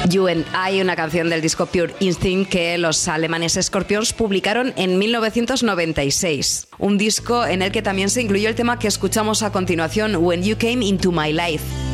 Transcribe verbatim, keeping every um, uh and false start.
You and I, una canción del disco Pure Instinct que los alemanes Scorpions publicaron en mil novecientos noventa y seis. Un disco en el que también se incluyó el tema que escuchamos a continuación, When You Came Into My Life.